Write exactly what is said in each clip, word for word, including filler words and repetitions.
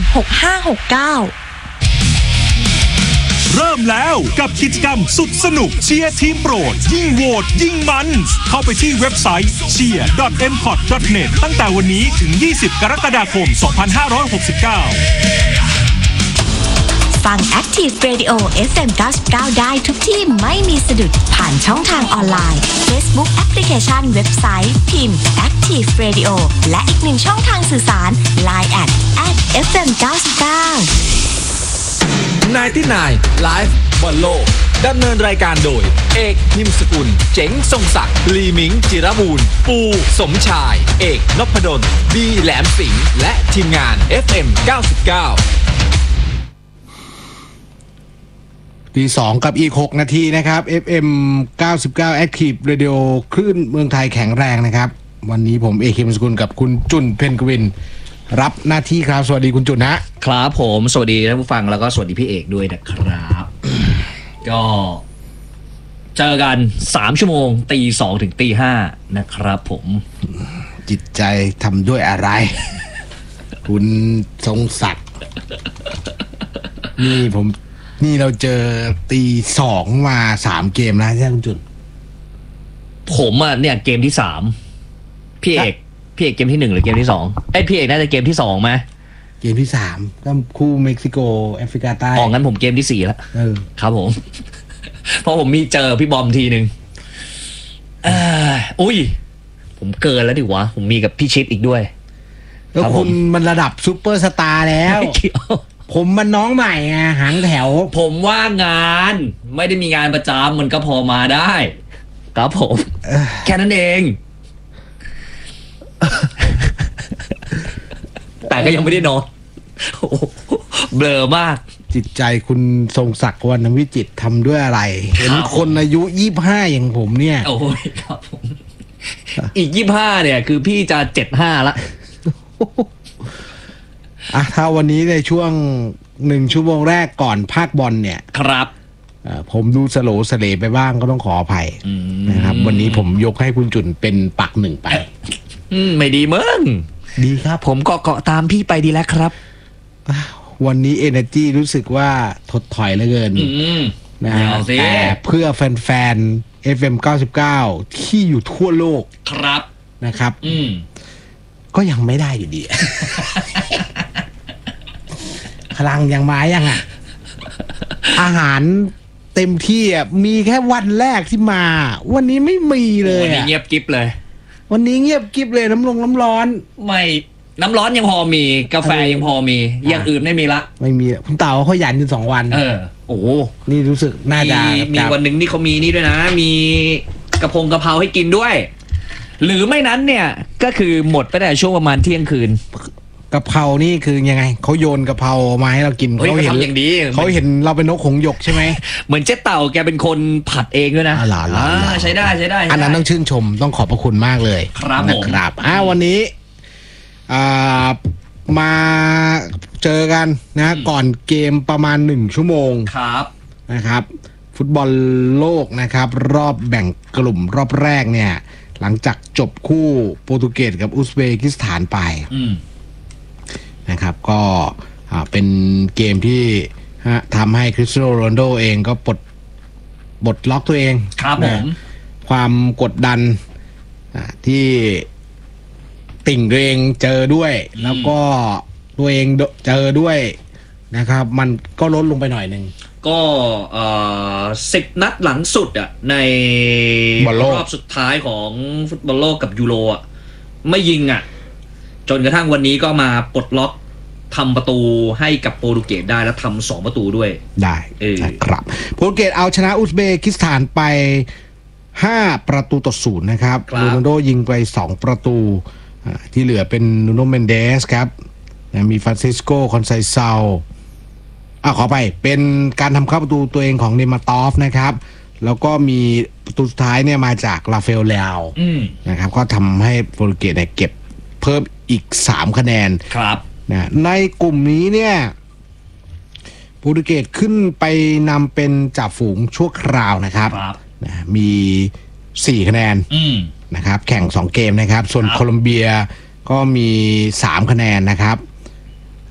หกห้าหกเก้าเริ่มแล้วกับกิจกรรมสุดสนุกเชียร์ทีมโปรดยิ่งโหวตยิ่งมันเข้าไปที่เว็บไซต์ เชียร์ ดอท เอ็ม พอด ดอท เน็ต ตั้งแต่วันนี้ถึงยี่สิบกรกฎาคมสองพันห้าร้อยหกสิบเก้าฟัง Active Radio เอฟ เอ็ม เก้าสิบเก้าได้ทุกที่ไม่มีสะดุดผ่านช่องทางออนไลน์ Facebook Application เว็บไซต์พิมพ์ Active Radio และอีกหนึ่งช่องทางสื่อสาร ไลน์ แอท แอท เอฟ เอ็ม เก้าสิบเก้านายที่นายไลฟ์บอลโลกดำเนินรายการโดยเอกนิมสกุลเจ๋งทรงศักดิ์ลีมิงจิรบูรณ์ปูสมชายเอกนพดลบีแหลมสิงห์และทีมงาน เอฟ เอ็ม เก้าสิบเก้าตีสองกับอีกหกนาทีนะครับ เอฟ เอ็ม เก้าสิบเก้า Active Radio คลื่นเมืองไทยแข็งแรงนะครับวันนี้ผมเอกนิมสกุลกับคุณจุนเพ็ญกวินรับหน้าที่ครับสวัสดีคุณจุนนะครับผมสวัสดีท่านผู้ฟังแล้วก็สวัสดีพี่เอกด้วยนะครับ ก็เจอกันสามชั่วโมงตีสองถึงตีห้านะครับผมจิตใจทำด้วยอะไร คุณทรงศักดิ์นี่ผมนี่เราเจอตีสองมาสามเกมแล้วใช่ไหมคุณจุนผมอ่ะเนี่ยเกมที่สามพี่เอกพี่เอกเกมที่หนึ่งหรือเกมที่สองไอ้พี่เอกน่าจะเกมที่สองไหมเกมที่สามก็คู่เม็กซิโกแอฟริกาใต้อ๋องั้นผมเกมที่สี่แล้วครับผมเพราะผมมีเจอพี่บอมทีหนึ่งอ่าอุ้ยผมเกินแล้วดิวะผมมีกับพี่ชิดอีกด้วยแล้วคุณมันระดับซุปเปอร์สตาร์แล้วผมมันน้องใหม่ไงหางแถวผมว่างานไม่ได้มีงานประจำมันก็พอมาได้ครับผมแค่นั้นเองแต่ก็ยังไม่ได้นอนเบลอมากจิตใจคุณทรงศักดิ์วรรณวิจิตรทำด้วยอะไรเห็นคนอายุยี่สิบห้าอย่างผมเนี่ยโอ้ยครับผมอีกยี่สิบห้าเนี่ยคือพี่จะเจ็ดห้าละอ่ะถ้าวันนี้ในช่วงหนึ่งชั่วโมงแรกก่อนภาคบอลเนี่ยครับผมดูสโลสเลไปบ้างก็ต้องขออภัยนะครับวันนี้ผมยกให้คุณจุนเป็นปักหนึ่งไปไม่ดีมึงดีครับผมเกาะเกาะตามพี่ไปดีแล้วครับวันนี้ Energy รู้สึกว่าถดถอยเหลือเกินนะแต่เพื่อแฟนๆ เอฟ เอ็ม เก้าสิบเก้าที่อยู่ทั่วโลกครับนะครับก็ยังไม่ได้อยู่ดีพลังยังมายังอ่ะอาหารเต็มที่อ่ะมีแค่วันแรกที่มาวันนี้ไม่มีเลยวันนี้เงียบกิ๊บเลยวันนี้เงียบกิ๊บเลยน้ำลงน้ำร้อนไม่น้ำร้อนยังพอมีกาแฟยังพอมีอย่างอื่นไม่มีละไม่มีคุณเต่าเขาหยันอยู่สองวันเออโอ้นี่รู้สึกน่าจะมีวันหนึ่งนี่เขามีนี่ด้วยนะมีกระพงกระเพราให้กินด้วยหรือไม่นั้นเนี่ยก็คือหมดไปแต่ช่วงประมาณเที่ยงคืนกะเพรานี่คือยังไงเขาโยนกะเพรามาให้เรากินเขาเห็นอย่างดีเขาเห็นเราเป็นนกหงส์หยกใช่ไหมเหมือนเจ๊เต่าแกเป็นคนผัดเองด้วยนะอ่าใช้ได้ใช้ได้อันนั้นต้องชื่นชมต้องขอบพระคุณมากเลยครับผมครับอ่าวันนี้อ่ามาเจอกันนะก่อนเกมประมาณหนึ่งชั่วโมงครับนะครับฟุตบอลโลกนะครับรอบแบ่งกลุ่มรอบแรกเนี่ยหลังจากจบคู่โปรตุเกสกับอุซเบกิสถานไปนะครับก็เป็นเกมที่ทำให้คริสเตียโนโรนัลโดเองก็ปลดปลดล็อกตัวเองครับผมความกดดันที่ติ่งตัวเองเจอด้วยแล้วก็ตัวเองเจอด้วยนะครับมันก็ลดลงไปหน่อยนึงก็สิบนัดหลังสุดอ่ะในรอบสุดท้ายของฟุตบอลโลกกับยูโรอ่ะไม่ยิงอ่ะจนกระทั่งวันนี้ก็มาปลดล็อกทำประตูให้กับโปรตุเกสได้แล้วทำสองประตูด้วยได้ครับโปรตุเกสเอาชนะอุซเบกิสถานไปห้าประตูต่อศูนย์นะครับโรนัลโดยิงไปสองประตูที่เหลือเป็นนูโนเมนเดสครับมีฟรานซิสโกคอนไซซาอ่ะขอไปเป็นการทำเข้าประตูตัวเองของเนมาตอฟนะครับแล้วก็มีประตูสุดท้ายเนี่ยมาจากลาเฟลเลานะครับก็ทำให้โปรตุเกสเนี่ยเก็บเพิ่มอีกสามคะแนนครับนะในกลุ่มนี้เนี่ยโปรตุเกสขึ้นไปนำเป็นจ่าฝูงชั่วคราวนะครับนะมีสี่คะแนนนะครับแข่งสองเกมนะครับส่วนโคลอมเบียก็มีสามคะแนนนะครับแ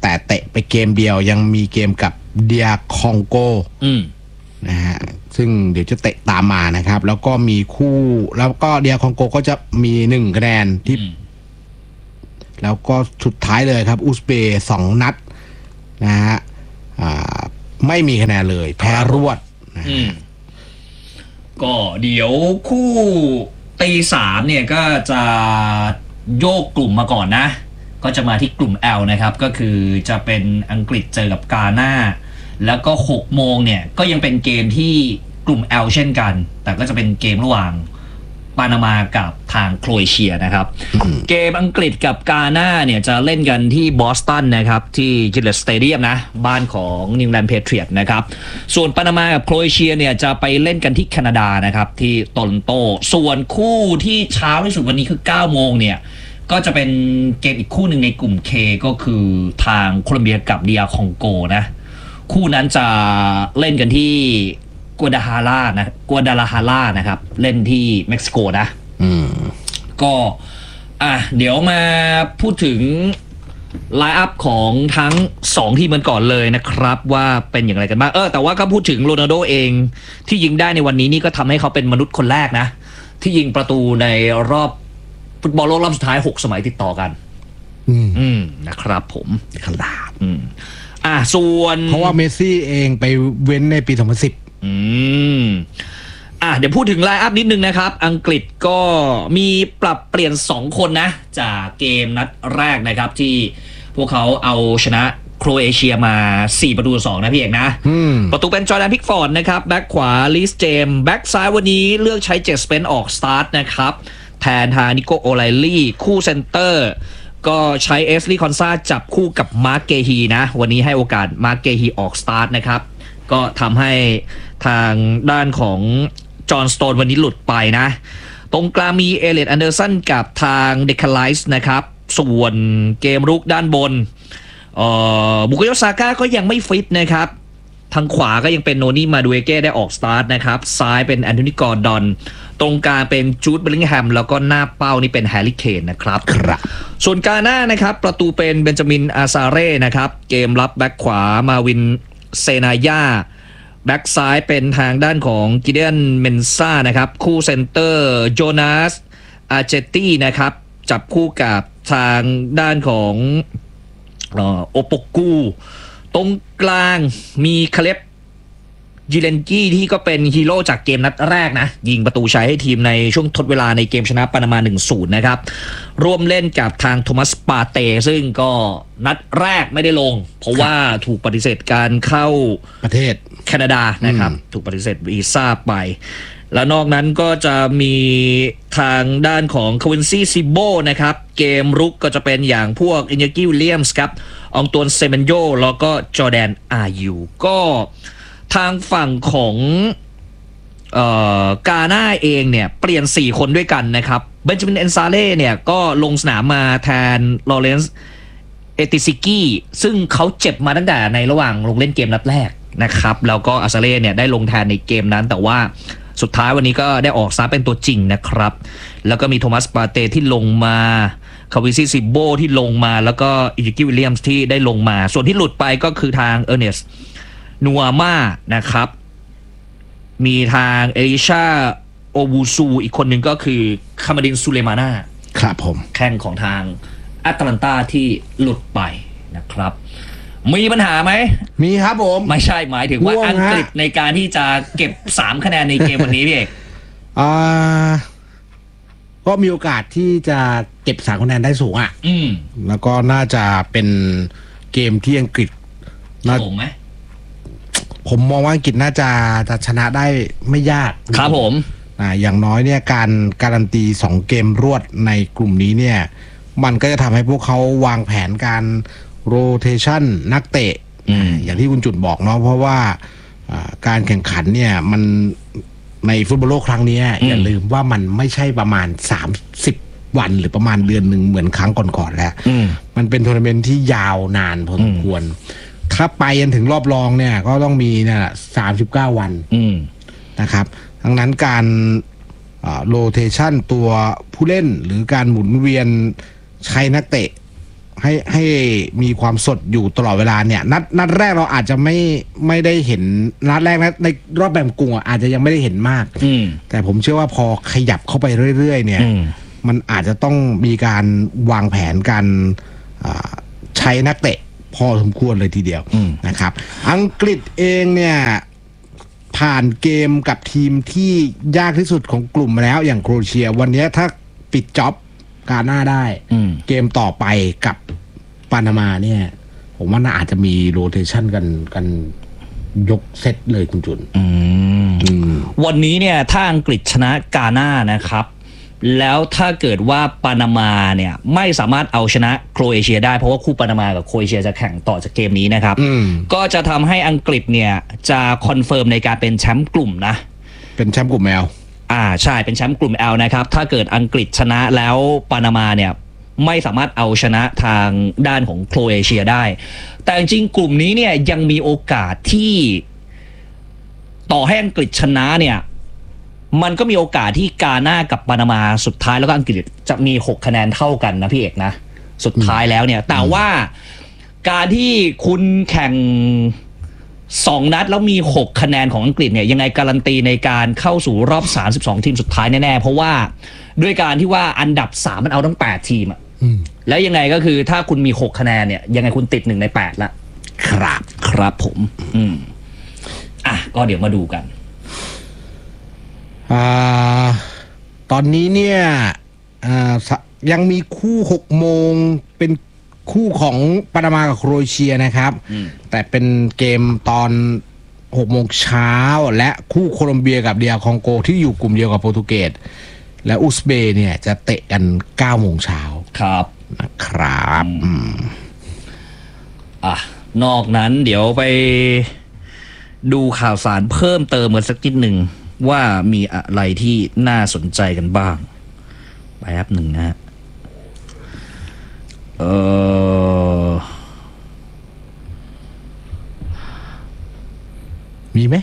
แต่เตะไปเกมเดียวยังมีเกมกับเดียคองโกนะฮะซึ่งเดี๋ยวจะเตะตามมานะครับแล้วก็มีคู่แล้วก็เดียคองโกก็จะมีหนึ่งคะแนนที่แล้วก็สุดท้ายเลยครับอุซเบย์สองนัดนะฮะไม่มีคะแนนเลยแพ้รวดนะก็เดี๋ยวคู่ตีสามเนี่ยก็จะโยกกลุ่มมาก่อนนะก็จะมาที่กลุ่ม L นะครับก็คือจะเป็นอังกฤษเจอกับกาน่าแล้วก็หกโมงเนี่ยก็ยังเป็นเกมที่กลุ่ม L เช่นกันแต่ก็จะเป็นเกมระหว่างปานามากับทางโครเอเชียนะครับเกมอังกฤษกับกาน่าเนี่ยจะเล่นกันที่บอสตันนะครับที่จิลเลตสเตเดียมนะบ้านของนิวซีแลนด์เพเทรียตนะครับส่วนปานามากับโครเอเชียเนี่ยจะไปเล่นกันที่แคนาดานะครับที่โตรอนโตส่วนคู่ที่เช้าที่สุดวันนี้คือเก้าโมงเนี่ยก็จะเป็นเกมอีกคู่หนึ่งในกลุ่ม K ก็คือทางโคลอมเบียกับดีอาร์คองโกนะคู่นั้นจะเล่นกันที่กัวดาฮาร่านะกัวดาลาฮาร่านะครับเล่นที่เม็กซิโกนะอืมก็อ่ะเดี๋ยวมาพูดถึงไลน์อัพของทั้งสองทีมกันก่อนเลยนะครับว่าเป็นอย่างไรกันบ้างเออแต่ว่าก็พูดถึงโรนัลโดเองที่ยิงได้ในวันนี้นี่ก็ทำให้เขาเป็นมนุษย์คนแรกนะที่ยิงประตูในรอบฟุตบอลโลกรอบสุดท้ายหกสมัยติดต่อกันอืมอืมนะครับผมขลาดอืมอ่ะส่วนเพราะว่าเมสซี่เองไปเว้นในปีสองพันสิบอืมอ่ะเดี๋ยวพูดถึงไลน์อัพนิดนึงนะครับอังกฤษก็มีปรับเปลี่ยนสองคนนะจากเกมนัดแรกนะครับที่พวกเขาเอาชนะโครเอเชียมาสี่ประตูต่อสองนะพี่เอกนะประตูเป็นจอร์แดนพิกฟอร์ดนะครับแบ็คขวาลิสเจมแบ็คซ้ายวันนี้เลือกใช้เจสเปนออกสตาร์ทนะครับแทนทางนิโกโอไลลี่คู่เซนเตอร์ก็ใช้เอสลีคอนซาจับคู่กับมาร์คเกฮีนะวันนี้ให้โอกาสมาร์คเกฮีออกสตาร์ทนะครับก็ทำให้ทางด้านของจอห์นสโตนวันนี้หลุดไปนะตรงกลางมีเอเลียตแอนเดอร์สันกับทางเดคาไลส์นะครับส่วนเกมรุกด้านบนเอ่อบุกโยซาก้าก็ยังไม่ฟิตนะครับทางขวาก็ยังเป็นโนนี่มาดูเอเก้ได้ออกสตาร์ทนะครับซ้ายเป็นแอนโทนีกอร์ดอนตรงกลางเป็นจูดเบลลิงแฮมแล้วก็หน้าเป้านี่เป็นแฮร์รี่เคนนะครับครับส่วนกาน่านะครับประตูเป็นเบนจามินอาซาเร่นะครับเกมรับแบ็คขวามาวินเซนายาแบ็กซ้ายเป็นทางด้านของกิเดียนเมนซ่านะครับคู่เซนเตอร์โจนาสอาเจตี้นะครับจับคู่กับทางด้านของโอโปกูตรงกลางมีคาเลบจิเลนกี้ที่ก็เป็นฮีโร่จากเกมนัดแรกนะยิงประตูชัยให้ทีมในช่วงทดเวลาในเกมชนะปานามา หนึ่งศูนย์ นะครับร่วมเล่นกับทางโทมัสปาเต้ซึ่งก็นัดแรกไม่ได้ลงเพราะว่าถูกปฏิเสธการเข้าประเทศแคนาดานะครับถูกปฏิเสธวีซ่าไปแล้วนอกนั้นก็จะมีทางด้านของคาวินซี่ซิโบนะครับเกมรุกก็จะเป็นอย่างพวกอินยากิวิลเลียมส์ครับอองตวนเซเมนโยแล้วก็จอร์แดนอายูก็ทางฝั่งของเอ่อกาน่าเองเนี่ยเปลี่ยนสี่คนด้วยกันนะครับเบนจามินเอนซาเล่เนี่ยก็ลงสนามมาแทนลอเรนซ์เอติซิกี้ซึ่งเขาเจ็บมาตั้งแต่ในระหว่างลงเล่นเกมนัดแรกนะครับแล้วก็อาซาเล่เนี่ยได้ลงแทนในเกมนั้นแต่ว่าสุดท้ายวันนี้ก็ได้ออกซะเป็นตัวจริงนะครับแล้วก็มีโทมัสปาเต้ที่ลงมาคาวิซิซิโบที่ลงมาแล้วก็อิจิกิวิลเลียมส์ที่ได้ลงมาส่วนที่หลุดไปก็คือทางเออร์เนสนัวม่านะครับมีทางเอลิชาโอบูซูอีกคนหนึ่งก็คือคามาดินซูเลมาน่าครับผมแข้งของทางแอตแลนตาที่หลุดไปนะครับมีปัญหาไหมมีครับผมไม่ใช่หมายถึงว่าอังกฤษในการที่จะเก็บสามคะแนนในเกมวันนี้พี่เอกอ่าก็มีโอกาสที่จะเก็บสามคะแนนได้สูงอ่ะอืมแล้วก็น่าจะเป็นเกมที่อังกฤษน่าผมไหมผมมองว่าอังกฤษน่าจะจะชนะได้ไม่ยากครับผมอ่าอย่างน้อยเนี่ยการการันตีสองเกมรวดในกลุ่มนี้เนี่ยมันก็จะทำให้พวกเขาวางแผนการโรเทชันนักเตะ อ, อย่างที่คุณจุดบอกเนาะเพราะว่าการแข่งขันเนี่ยมันในฟุตบอลโลกครั้งนี้อย่าลืมว่ามันไม่ใช่ประมาณสามสิบวันหรือประมาณเดือนหนึ่งเหมือนครั้งก่อนๆแล้วมันเป็นทัวร์นาเมนต์ที่ยาวนานพอสมควรถ้าไปจนถึงรอบรองเนี่ยก็ต้องมีเนี่ยสามสิบเก้าวันนะครับดังนั้นการโรเทชันตัวผู้เล่นหรือการหมุนเวียนใช้นักเตะให้ให้มีความสดอยู่ตลอดเวลาเนี่ยนัดนัดแรกเราอาจจะไม่ไม่ได้เห็นนัดแรกนะในรอบแบ่งกลุ่มอาจจะยังไม่ได้เห็นมากแต่ผมเชื่อว่าพอขยับเข้าไปเรื่อยๆเนี่ยมันอาจจะต้องมีการวางแผนการใช้นักเตะพอสมควรเลยทีเดียวนะครับอังกฤษเองเนี่ยผ่านเกมกับทีมที่ยากที่สุดของกลุ่มมาแล้วอย่างโครเอเชียวันนี้ถ้าปิดจ็อบกาหน้าได้เกมต่อไปกับปานามาเนี่ยผมว่าน่าอาจจะมีโรเทชันกันกันยกเซตเลยคุณจุนวันนี้เนี่ยถ้าอังกฤษชนะกาหน้านะครับแล้วถ้าเกิดว่าปานามาเนี่ยไม่สามารถเอาชนะโครเอเชียได้เพราะว่าคู่ปานามากับโครเอเชียจะแข่งต่อจากเกมนี้นะครับก็จะทำให้อังกฤษเนี่ยจะคอนเฟิร์มในการเป็นแชมป์กลุ่มนะเป็นแชมป์กลุ่ม L อ่าใช่เป็นแชมป์กลุ่ม L นะครับถ้าเกิดอังกฤษชนะแล้วปานามาเนี่ยไม่สามารถเอาชนะทางด้านของโครเอเชียได้แต่จริงกลุ่มนี้เนี่ยยังมีโอกาสที่ต่อให้อังกฤษชนะเนี่ยมันก็มีโอกาสที่กาหน้ากับปานามาสุดท้ายแล้วก็อังกฤษจะมีหกคะแนนเท่ากันนะพี่เอกนะสุดท้ายแล้วเนี่ยแต่ว่าการที่คุณแข่งสองนัดแล้วมีหกคะแนนของอังกฤษเนี่ยยังไงการันตีในการเข้าสู่รอบสามสิบสองทีมสุดท้ายแน่ๆเพราะว่าด้วยการที่ว่าอันดับสามมันเอาทั้งแปดทีมอ่ะแล้วยังไงก็คือถ้าคุณมีหกคะแนนเนี่ยยังไงคุณติดหนึ่งในแปดละครับครับผมอืมอ่ะก็เดี๋ยวมาดูกันอ่าตอนนี้เนี่ยอ่ายังมีคู่หกโมงเป็นคู่ของปานามากับโครเอเชียนะครับแต่เป็นเกมตอนหกโมงเช้าและคู่โคลอมเบียกับเดียคองโกที่อยู่กลุ่มเดียวกับโปรตุเกสและอุซเบย์เนี่ยจะเตะกันเก้าโมงเช้าครับนะครับอืมอ่ะนอกนั้นเดี๋ยวไปดูข่าวสารเพิ่มเติมกันสักนิดหนึ่งว่ามีอะไรที่น่าสนใจกันบ้างแป๊บหนึ่งนะเออมีไหม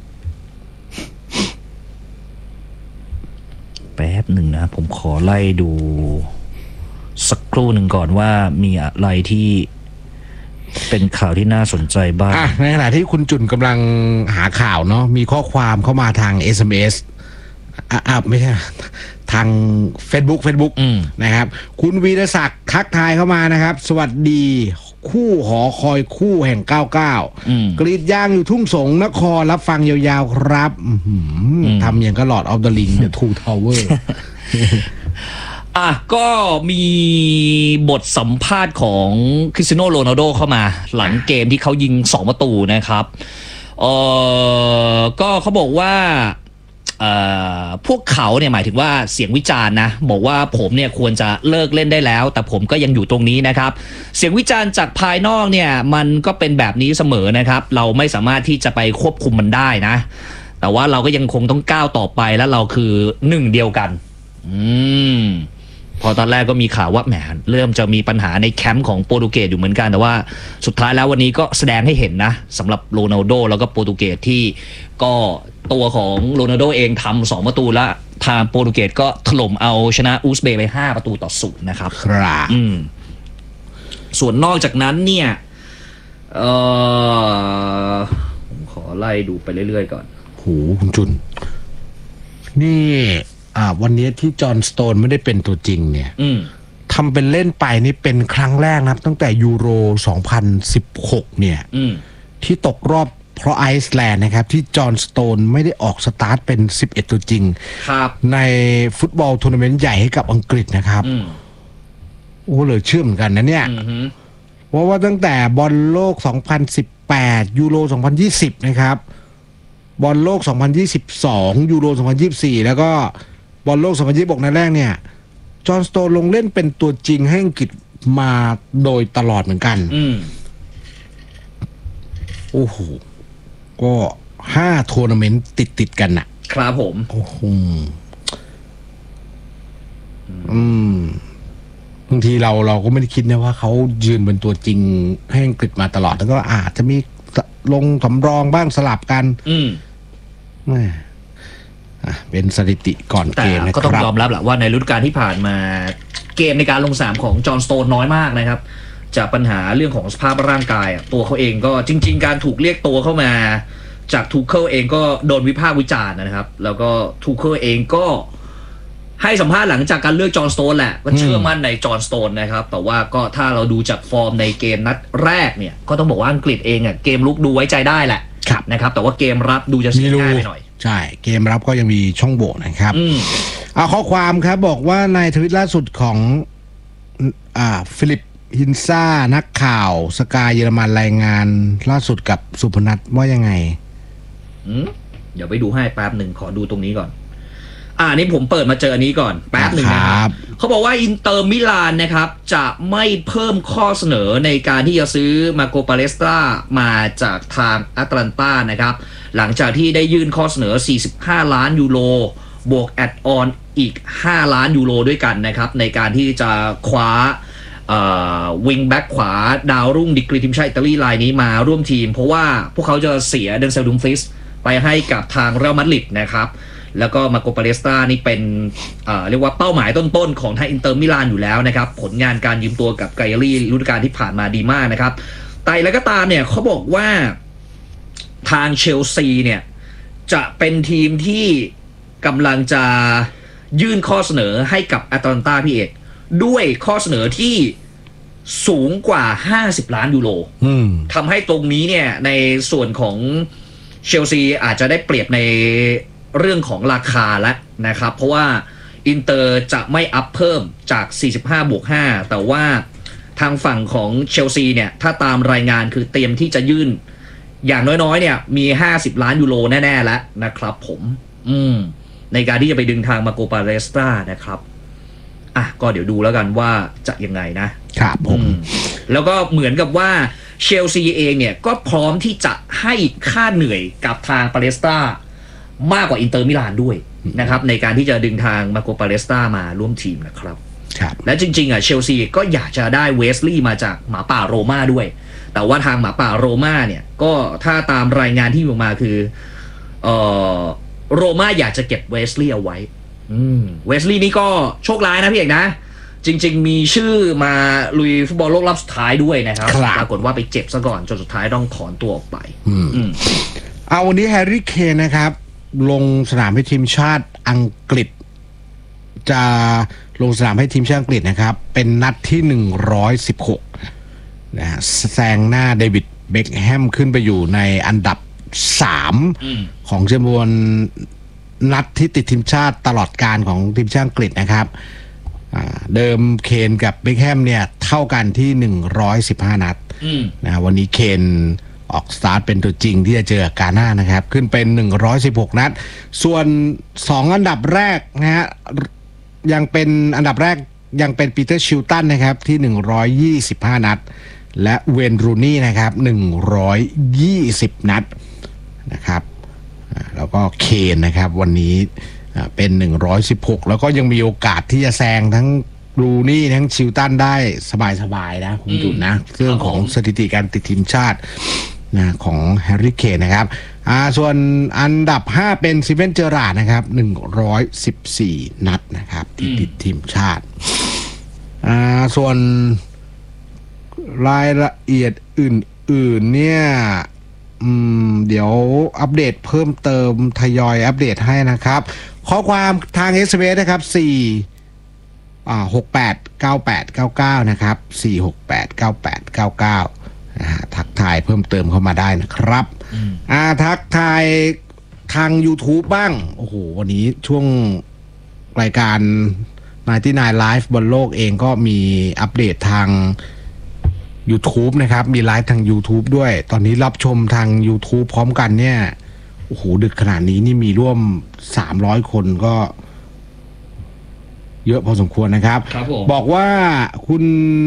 แป๊บหนึ่งนะผมขอไล่ดูสักครู่หนึ่งก่อนว่ามีอะไรที่เป็นข่าวที่น่าสนใจบ้างในขณะที่คุณจุนกำลังหาข่าวเนาะมีข้อความเข้ามาทาง เอส เอ็ม เอส อ่ะไม่ใช่ทาง Facebook Facebook นะครับคุณวีรศักดิ์ทักทายเข้ามานะครับสวัสดีคู่หอคอยคู่แห่งเก้าสิบเก้ากรีดยางอยู่ทุ่งสงนครรับฟังยาวๆครับทำอย่างก็หลอดออฟเดอะลิงเดอะทูทาวเวอร์อ่ะก็มีบทสัมภาษณ์ของคริสเตียโนโรนัลโดเข้ามาหลังเกมที่เขายิงสองประตูนะครับเออก็เขาบอกว่าเอ่อพวกเขาเนี่ยหมายถึงว่าเสียงวิจารณ์นะบอกว่าผมเนี่ยควรจะเลิกเล่นได้แล้วแต่ผมก็ยังอยู่ตรงนี้นะครับเสียงวิจารณ์จากภายนอกเนี่ยมันก็เป็นแบบนี้เสมอนะครับเราไม่สามารถที่จะไปควบคุมมันได้นะแต่ว่าเราก็ยังคงต้องก้าวต่อไปและเราคือหนึ่งเดียวกันอืมพอตอนแรกก็มีข่าวว่าแหมเริ่มจะมีปัญหาในแคมป์ของโปรตุเกสอยู่เหมือนกันแต่ว่าสุดท้ายแล้ววันนี้ก็แสดงให้เห็นนะสำหรับโรนัลโดแล้วก็โปรตุเกสที่ก็ตัวของโรนัลโดเองทำสองประตูแล้วทางโปรตุเกสก็ถล่มเอาชนะอุซเบย์ไปห้าประตูต่อศูนย์นะครับครับอืมส่วนนอกจากนั้นเนี่ยเออผมขอไล่ดูไปเรื่อยๆก่อนโหคุณจุนนี่อ่าวันนี้ที่จอห์นสโตนไม่ได้เป็นตัวจริงเนี่ยทำเป็นเล่นไปนี่เป็นครั้งแรกนะตั้งแต่ยูโรสองพันสิบหกเนี่ยที่ตกรอบเพราะไอซ์แลนด์นะครับที่จอห์นสโตนไม่ได้ออกสตาร์ทเป็นสิบเอ็ดตัวจริงในฟุตบอลทัวร์นาเมนต์ใหญ่ให้กับอังกฤษนะครับโอ้เหลือเชื่อเหมือนกันนะเนี่ยเพราะว่าตั้งแต่บอลโลกสองพันสิบแปดยูโรสองพันยี่สิบนะครับบอลโลกสองพันยี่สิบสองยูโรสองพันยี่สิบสี่แล้วก็บอลโลกสองพันยี่สิบหกนัดแรกเนี่ยจอห์นสโตนลงเล่นเป็นตัวจริงให้อังกฤษมาโดยตลอดเหมือนกันโอ้โหก็ห้าทัวร์นาเมนต์ติดติดกันนะครับผมโอ้โหอืมบางทีเราเราก็ไม่ได้คิดนะว่าเขายืนเป็นตัวจริงให้อังกฤษมาตลอดแล้วก็อาจจะมีลงสำรองบ้างสลับกันอืมแม่เป็นสถิติก่อนเกมนะครับก็ต้องยอมรับแหละว่าในฤดูกาลที่ผ่านมาเกมในการลงสนามของจอห์นสโตนน้อยมากนะครับจากปัญหาเรื่องของสภาพร่างกายตัวเขาเองก็จริงๆการถูกเรียกตัวเข้ามาจากทูเคิลเองก็โดนวิพากษ์วิจารณ์นะครับแล้วก็ทูเคิลเองก็ให้สัมภาษณ์หลังจากการเลือกจอห์นสโตนแหละว่าเชื่อมั่นในจอห์นสโตนนะครับแต่ว่าก็ถ้าเราดูจากฟอร์มในเกมนัดแรกเนี่ยก็ต้องบอกว่าอังกฤษเองอ่ะเกมลุกดูไว้ใจได้แหละนะครับแต่ว่าเกมรับดูจะเสียง่ายไปหน่อยใช่เกมรับก็ยังมีช่องโหว่นะครับเอาข้อความครับบอกว่าในทวิตล่าสุดของอ่าฟิลิปฮินซ่านักข่าวสกายเยอรมันรายงานล่าสุดกับสุพนัทว่ายังไงเดี๋ยวไปดูให้แป๊บหนึ่งขอดูตรงนี้ก่อนอ่านี่ผมเปิดมาเจออันนี้ก่อนแป๊บหนึ่งนะครับเขาบอกว่าอินเตอร์มิลานนะครับจะไม่เพิ่มข้อเสนอในการที่จะซื้อมาโกปาเลสตรามาจากทางแอตแลนตานะครับหลังจากที่ได้ยื่นข้อเสนอสี่สิบห้าล้านยูโรบวกแอดออนอีกห้าล้านยูโรด้วยกันนะครับในการที่จะคว้าวิงแบ็กขวาดาวรุ่งดิกรีทีมชาติอิตาลีรายนี้มาร่วมทีมเพราะว่าพวกเขาจะเสียเดนเซลดุมฟริสไปให้กับทางเรอัลมาดริดนะครับแล้วก็มาโกปาเลสตรานี่เป็นเอ่อเรียกว่าเป้าหมายต้นๆของทางอินเตอร์มิลานอยู่แล้วนะครับผลงานการยืมตัวกับไกอารี่ฤดูกาลที่ผ่านมาดีมากนะครับแต่แล้วก็ตามเนี่ยเขาบอกว่าทางเชลซีเนี่ยจะเป็นทีมที่กำลังจะยื่นข้อเสนอให้กับแอตแลนตาพี่เอกด้วยข้อเสนอที่สูงกว่าห้าสิบล้านยูโรทำให้ตรงนี้เนี่ยในส่วนของเชลซีอาจจะได้เปรียบในเรื่องของราคาแล้วนะครับเพราะว่าอินเตอร์จะไม่อัพเพิ่มจากสี่สิบห้าบวกห้าแต่ว่าทางฝั่งของเชลซีเนี่ยถ้าตามรายงานคือเตรียมที่จะยื่นอย่างน้อยๆเนี่ยมีห้าสิบล้านยูโรแน่ๆแล้วนะครับผมอืมในการที่จะไปดึงทางมาโกปาเลสตรานะครับอ่ะก็เดี๋ยวดูแล้วกันว่าจะยังไงนะครับผมแล้วก็เหมือนกับว่าเชลซีเองเนี่ยก็พร้อมที่จะให้ค่าเหนื่อยกับทางปาเลสตรามากกว่าอินเตอร์มิลานด้วยนะครับในการที่จะดึงทางมาโกปาเลสตรามาร่วมทีมนะครับและจริงๆอ่ะเชลซีก็อยากจะได้เวสลีย์มาจากหมาป่าโรม่าด้วยแต่ว่าทางหมาป่าโรม่าเนี่ยก็ถ้าตามรายงานที่ออกมาคือเอ่อโรม่าอยากจะเก็บเวสลีย์เอาไว้เวสลีย์นี่ก็โชคร้ายนะพี่เอกนะจริงๆมีชื่อมาลุยฟุตบอลโลกรอบสุดท้ายด้วยนะครับปรากฏว่าไปเจ็บซะก่อนจนสุดท้ายต้องถอนตัวออกไปเอาวันนี้แฮร์รี่เคนนะครับลงสนามให้ทีมชาติอังกฤษจะลงสนามให้ทีมชาติอังกฤษนะครับเป็นนัดที่หนึ่งร้อยสิบหกนะแซงหน้าเดวิดเบ็คแฮมขึ้นไปอยู่ในอันดับสามของจำนวนนัดที่ติดทีมชาติตลอดการของทีมชาติอังกฤษนะครับเดิมเคนกับเบ็คแฮมเนี่ยเท่ากันที่หนึ่งร้อยสิบห้านัดนะวันนี้เคนออกสตาร์ทเป็นตัวจริงที่จะเจอกาน่านะครับขึ้นเป็นหนึ่งร้อยสิบหกนัดส่วนสองอันดับแรกนะฮะยังเป็นอันดับแรกยังเป็นปีเตอร์ชิลตันนะครับที่หนึ่งร้อยยี่สิบห้านัดและเวนรูนี่นะครับหนึ่งร้อยยี่สิบนัดนะครับแล้วก็เคนนะครับวันนี้เป็นหนึ่งร้อยสิบหกแล้วก็ยังมีโอกาสที่จะแซงทั้งรูนี่ทั้งชิลตันได้สบายๆนะคุณจุดนะเรื่องของสถิติการติดทีมชาตินะของแฮร์รี่เคนนะครับอ่าส่วนอันดับห้าเป็นซิเวนเจอราร์ดนะครับหนึ่งร้อยสิบสี่นัดนะครับที่ติดทีมชาติอ่าส่วนรายละเอียดอื่นๆเนี่ยอืมเดี๋ยวอัปเดตเพิ่มเติมทยอยอัปเดตให้นะครับข้อความทาง เอส เอ็ม เอส นะครับสี่อ่าหกแปดเก้าแปดเก้าเก้านะครับสี่หกแปดเก้าแปดเก้าเก้านะฮะทักทายเพิ่มเติมเข้ามาได้นะครับอ่าทักทายทาง YouTube บ้างโอ้โหวันนี้ช่วงรายการไนน์ตี้ไนน์ Live บนโลกเองก็มีอัปเดตทางYouTube นะครับมีไลฟ์ทาง YouTube ด้วยตอนนี้รับชมทาง YouTube พร้อมกันเนี่ยโอ้โหดึกขนาดนี้นี่มีร่วมสามร้อยคนก็เยอะพอสมควรนะครับบอกว่าคุณ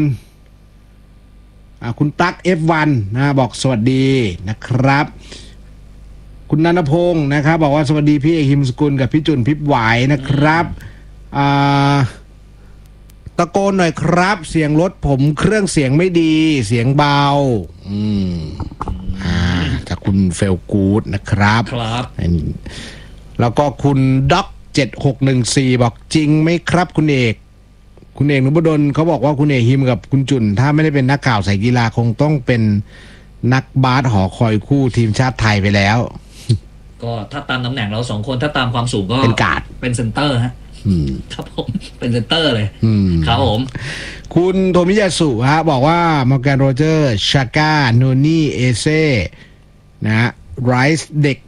คุณตั๊ก เอฟ วัน นะบอกสวัสดีนะครับคุณนันทพงศ์นะครับบอกว่าสวัสดีพี่เอกหิมสกุลกับพี่จุนพิบไหวนะครับอ่าตะโกนหน่อยครับเสียงรถผมเครื่องเสียงไม่ดีเสียงเบาอืมอ่าจากคุณเฟลกูดนะครับครับแล้วก็คุณด็อกเจ็ดหกหนึ่งสี่บอกจริงไหมครับคุณเอกคุณเอกนพดลเขาบอกว่าคุณเอกฮิมกับคุณจุนถ้าไม่ได้เป็นนักข่าวสายกีฬาคงต้องเป็นนักบาสหอคอยคู่ทีมชาติไทยไปแล้วก็ถ้าตามตำแหน่งเราสองคนถ้าตามความสูงก็เป็นการ์ดเป็นเซนเตอร์ฮะครับผมเป็นเซนเตอร์เลยครับผมคุณโทมิยาสุฮะบอกว่ามอร์แกนโรเจอร์ชาก้าโนนี่เอเซ่นะไรส์เด็ก